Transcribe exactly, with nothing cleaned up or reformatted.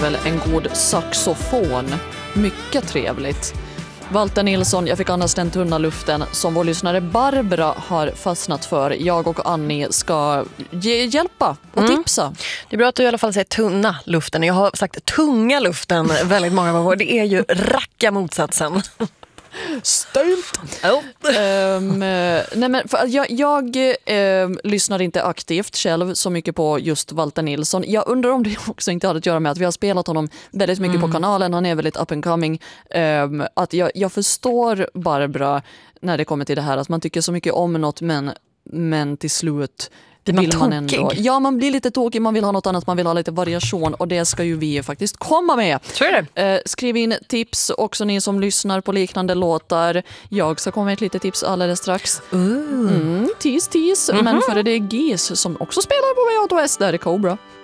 väl en god saxofon. Mycket trevligt. Walter Nilsson, jag fick andas den tunna luften som vår lyssnare Barbara har fastnat för. Jag och Annie ska ge, hjälpa och mm. tipsa. Det är bra att du i alla fall säger tunna luften. Jag har sagt tunga luften väldigt många gånger. Det är ju racka motsatsen. Stölt. Oh. um, nej men för jag, jag um, lyssnar inte aktivt själv så mycket på just Walter Nilsson. Jag undrar om det också inte hade att göra med att vi har spelat honom väldigt mycket mm. på kanalen. Han är väldigt up and coming. Um, att jag, jag förstår Barbara när det kommer till det här att man tycker så mycket om något men, men till slut blir man vill man ändå, tokig? ja, man blir lite tokig, man vill ha något annat, man vill ha lite variation och det ska ju vi faktiskt komma med. Tror det. Eh, skriv in tips också ni som lyssnar på liknande låtar. Jag ska komma med ett litet tips alldeles strax. Mm. Mm, tease, tease. Mm-hmm. Men före det är Gis som också spelar på V åtta S, där är Cobra.